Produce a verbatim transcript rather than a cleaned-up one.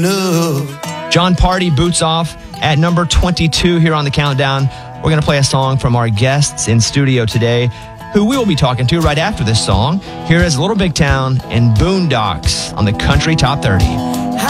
John Party, Boots Off, at number twenty-two here on the countdown. We're going to play a song from our guests in studio today, who we will be talking to right after this song. Here is Little Big Town and Boondocks on the Country Top thirty.